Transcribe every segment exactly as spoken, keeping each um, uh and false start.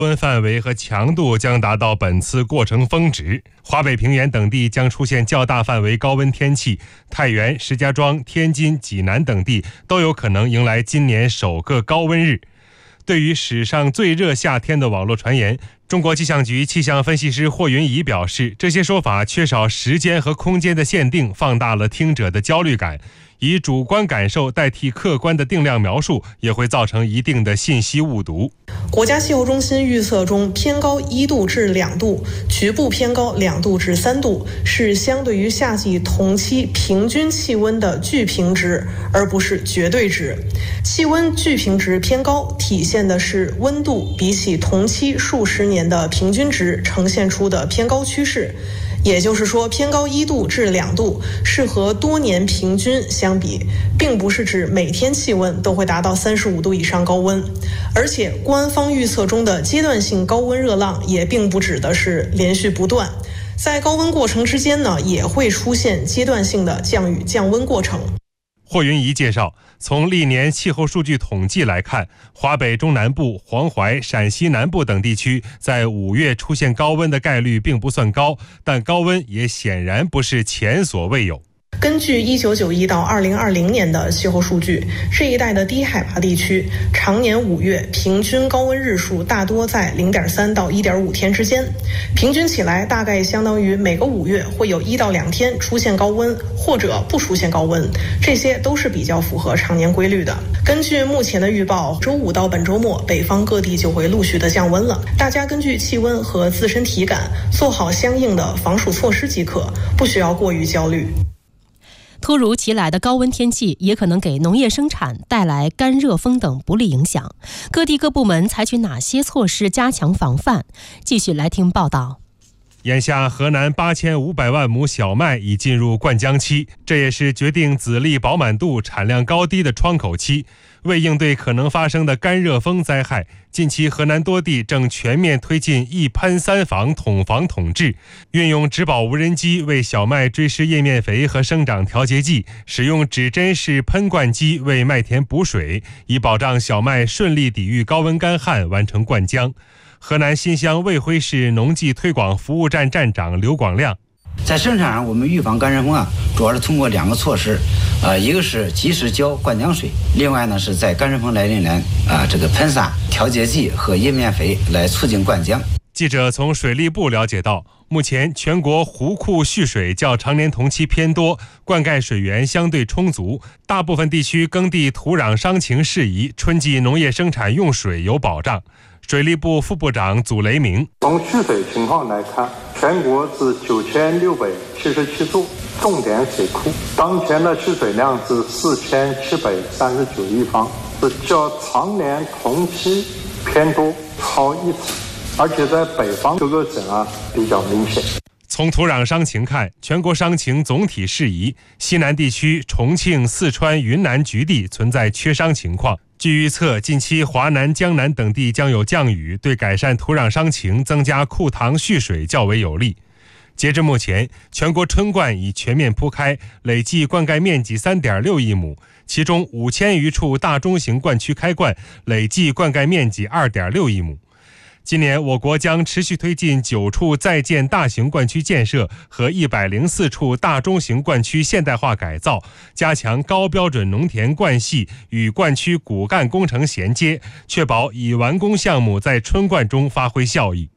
温范围和强度将达到本次过程峰值，华北平原等地将出现较大范围高温天气，太原、石家庄、天津、济南等地都有可能迎来今年首个高温日。对于史上最热夏天的网络传言，中国气象局气象分析师霍云怡表示，这些说法缺少时间和空间的限定，放大了听者的焦虑感，以主观感受代替客观的定量描述，也会造成一定的信息误读。 国家气候中心预测中，偏高一度至两度，局部偏高两度至三度，是相对于夏季同期平均气温的巨平值，而不是绝对值。气温巨平值偏高，体现的是温度比起同期数十年的平均值呈现出的偏高趋势。也就是说，偏高一度至两度是和多年平均相比，并不是指每天气温都会达到三十五度以上高温。而且官方预测中的阶段性高温热浪也并不指的是连续不断，在高温过程之间呢，也会出现阶段性的降雨降温过程。 霍云怡介绍，从历年气候数据统计来看，华北中南部、黄淮、陕西南部等地区在五月出现高温的概率并不算高，但高温也显然不是前所未有。 根据一九九一到二零二零年的气候数据，这一带的低海拔地区常年五月平均高温日数大多在 零点三到一点五天之间，平均起来大概相当于每个五月会有一到两天出现高温或者不出现高温，这些都是比较符合常年规律的。根据目前的预报，周五到本周末北方各地就会陆续的降温了，大家根据气温和自身体感做好相应的防暑措施即可，不需要过于焦虑。 突如其来的高温天气也可能给农业生产带来干热风等不利影响，各地各部门采取哪些措施加强防范？继续来听报道。 眼下河南八千五百万亩小麦已进入灌浆期，这也是决定籽粒饱满度、产量高低的窗口期。为应对可能发生的干热风灾害，近期河南多地正全面推进一喷三防统防统治，运用植保无人机为小麦追施叶面肥和生长调节剂，使用指针式喷灌机为麦田补水，以保障小麦顺利抵御高温干旱，完成灌浆。河南新乡卫辉市农技推广服务站站长刘广亮， 在生产上，我们预防干热风啊，主要是通过两个措施，呃，一个是及时浇灌浆水，另外呢是在干热风来临来啊，这个喷洒调节剂和叶面肥来促进灌浆。 记者从水利部了解到，目前全国湖库蓄水较常年同期偏多，灌溉水源相对充足，大部分地区耕地土壤伤情适宜，春季农业生产用水有保障。水利部副部长祖雷明， 从蓄水情况来看，全国是九千六百七十七座重点水库，当前的蓄水量是四千七百三十九亿方，是较常年同期偏多，超一成，而且在北方各个省啊比较明显。 从土壤伤情看，全国伤情总体适宜，西南地区重庆、四川、云南局地存在缺伤情况。据预测，近期华南、江南等地将有降雨，对改善土壤伤情、增加库塘蓄水较为有利。截至目前，全国春灌已全面铺开，累计灌溉面积 三点六亿亩，其中五千余处大中型灌区开灌，累计灌溉面积 二点六亿亩。今年我国将持续推进九处在建大型灌区建设和一百零四处大中型灌区现代化改造，加强高标准农田灌系与灌区骨干工程衔接，确保已完工项目在春灌中发挥效益。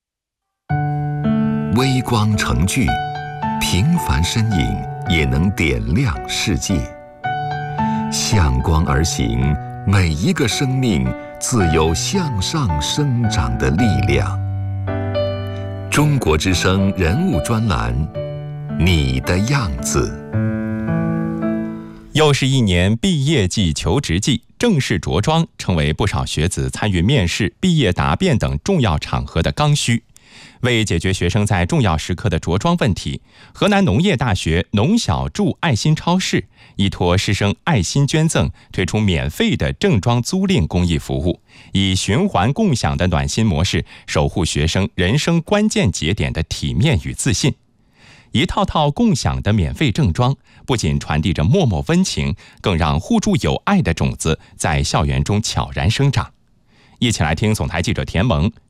微光成炬，平凡身影也能点亮世界。向光而行，每一个生命自有向上生长的力量。中国之声人物专栏，你的样子。 又是一年毕业季、求职季，正式着装成为不少学子参与面试、毕业答辩等重要场合的刚需。为解决学生在重要时刻的着装问题，河南农业大学农小筑爱心超市依托师生爱心捐赠，推出免费的正装租赁公益服务，以循环共享的暖心模式，守护学生人生关键节点的体面与自信。一套套共享的免费正装，不仅传递着脉脉温情，更让互助友爱的种子在校园中悄然生长。一起来听总台记者田萌